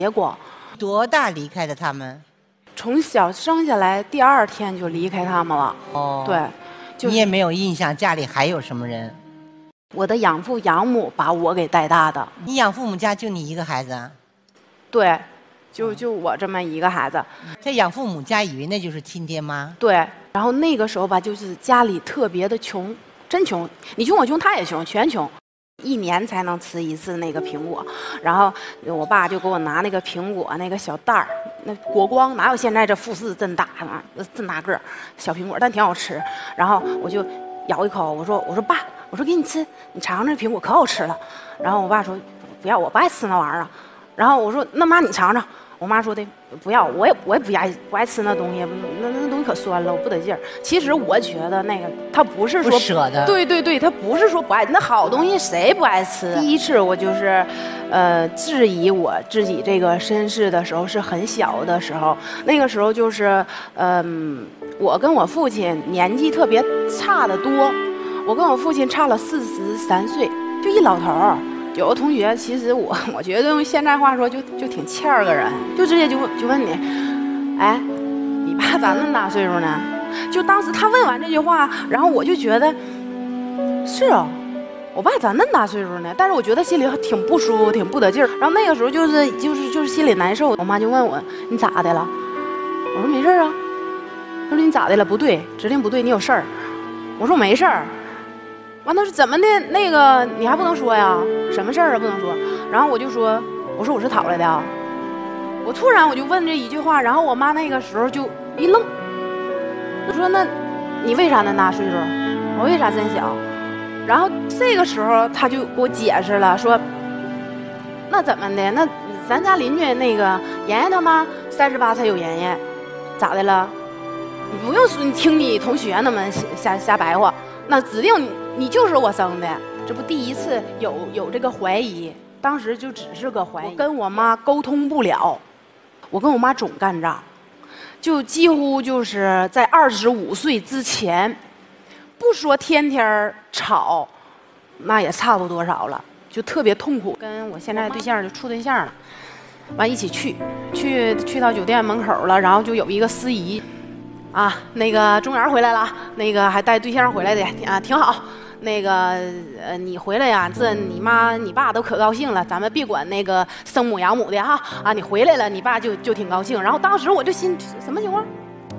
结果多大离开的他们？ 从小生下来第2天就离开他们了。 哦， 对， 你也没有印象家里还有什么人？ 我的养父养母把我给带大的。 你养父母家就你一个孩子啊？ 对，就我这么一个孩子。 在养父母家以为那就是亲爹妈。 对，然后那个时候吧，就是家里特别的穷，真穷，你穷我穷他也穷，全穷。1年才能吃一次那个苹果，然后我爸就给我拿那个苹果那个小袋儿，那果光哪有现在这富士这么大啊，这么大个儿小苹果，但挺好吃。然后我就咬一口，我说爸，我说给你吃，你尝尝这苹果可好吃了。然后我爸说不要，我不爱吃那玩意儿啊。然后我说那妈你尝尝。我妈说的不要，我也不爱吃那东西，那东西可酸了，我不得劲儿。其实我觉得那个他不是说不舍得， 对，他不是说不爱，那好东西谁不爱吃？第一次我就是，质疑我自己这个身世的时候是很小的时候，那个时候就是，我跟我父亲年纪特别差得多，我跟我父亲差了43岁，就一老头儿。有个同学，其实我觉得用现在话说就挺欠儿个人，就直接就问你，哎，你爸咋那么大岁数呢？就当时他问完这句话，然后我就觉得，是啊，我爸咋那么大岁数呢？但是我觉得心里挺不舒服，挺不得劲儿。然后那个时候就是心里难受。我妈就问我你咋的了？我说没事啊。她说你咋的了？不对，指定不对，你有事儿。我说我没事儿。完他说怎么的？那个你还不能说呀？什么事儿啊？不能说。然后我就说，我说我是讨来的。我突然我就问这一句话，然后我妈那个时候就一愣。我说那，你为啥那么大岁数？我为啥真小？然后这个时候他就给我解释了，说，那怎么的？那咱家邻居那个妍妍他妈38才有妍妍，咋的了？你不用说，你听你同学那么瞎白话，那指定你就是我生的。这不第一次有这个怀疑，当时就只是个怀疑，我跟我妈沟通不了，我跟我妈总干仗，就几乎就是在25岁之前，不说天天吵，那也差不多少了，就特别痛苦。跟我现在对象就处对象了，完一起去到酒店门口了，然后就有一个司仪。啊，那个中原回来了，那个还带对象回来的啊，挺好。那个你回来呀，这你妈你爸都可高兴了，咱们别管那个生母养母的哈啊，你回来了，你爸就挺高兴。然后当时我就心什么情况？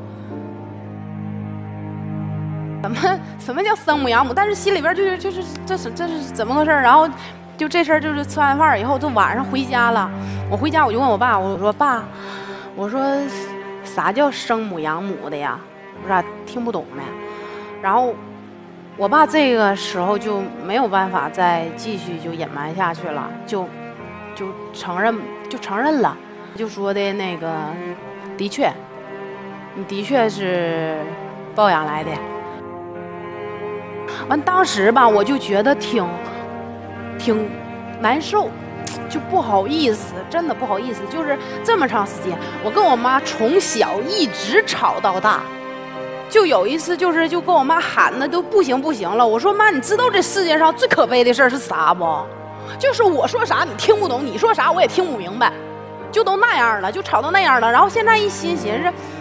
什么叫生母养母？但是心里边就是这是怎么回事？然后就这事儿就是吃完饭以后，就晚上回家了。我回家我就问我爸，我说爸，我说。啥叫生母养母的呀？我咋听不懂呢？然后我爸这个时候就没有办法再继续就隐瞒下去了，就承认了，就说的那个的确，你的确是抱养来的。完当时吧，我就觉得挺难受。就不好意思，真的不好意思，就是这么长时间，我跟我妈从小一直吵到大，就有一次就跟我妈喊的都不行了。我说妈，你知道这世界上最可悲的事是啥不？就是我说啥你听不懂，你说啥我也听不明白，就都那样了，就吵到那样了。然后现在一寻思，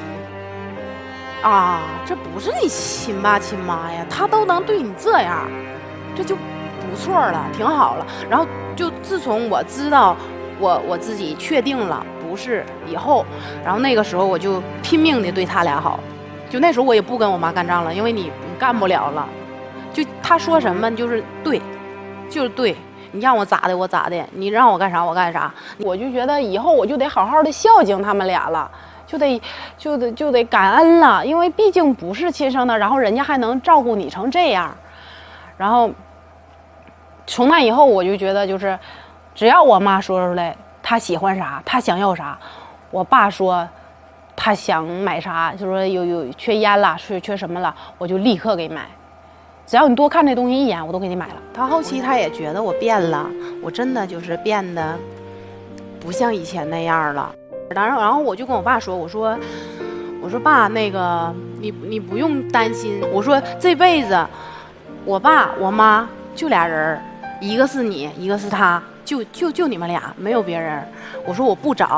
啊，这不是你亲爸亲妈呀，他都能对你这样，这就不错了，挺好了。然后就自从我知道我自己确定了不是以后，然后那个时候我就拼命的对他俩好，就那时候我也不跟我妈干仗了，因为你干不了了，就他说什么就是对，就是对，你让我咋的我咋的，你让我干啥我干啥。我就觉得以后我就得好好的孝敬他们俩了，就得感恩了，因为毕竟不是亲生的，然后人家还能照顾你成这样。然后从那以后我就觉得就是只要我妈说出来她喜欢啥她想要啥，我爸说他想买啥，就说有缺烟了缺什么了，我就立刻给买，只要你多看这东西一眼我都给你买了。他后期他也觉得我变了，我真的就是变得不像以前那样了。然后我就跟我爸说，我说爸，那个你不用担心，我说这辈子我爸我妈就俩人，一个是你一个是他，就你们俩，没有别人。我说我不找。